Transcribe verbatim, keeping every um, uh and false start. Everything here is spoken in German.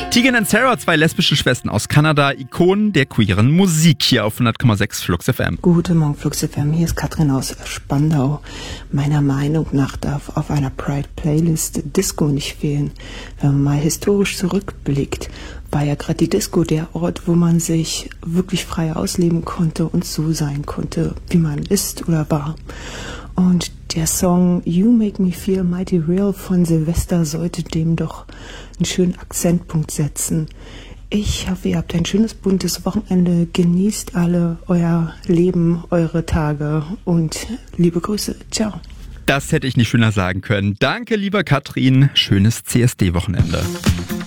Tegan und Sarah, zwei lesbische Schwestern aus Kanada, Ikonen der queeren Musik, hier auf hundert Komma sechs Flux F M. Guten Morgen, Flux F M. Hier ist Katrin aus Spandau. Meiner Meinung nach darf auf einer Pride-Playlist Disco nicht fehlen. Wenn man mal historisch zurückblickt, war ja gerade die Disco der Ort, wo man sich wirklich frei ausleben konnte und so sein konnte, wie man ist oder war. Und der Song You Make Me Feel Mighty Real von Silvester sollte dem doch einen schönen Akzentpunkt setzen. Ich hoffe, ihr habt ein schönes, buntes Wochenende. Genießt alle euer Leben, eure Tage und liebe Grüße. Ciao. Das hätte ich nicht schöner sagen können. Danke, lieber Katrin. Schönes C S D-Wochenende.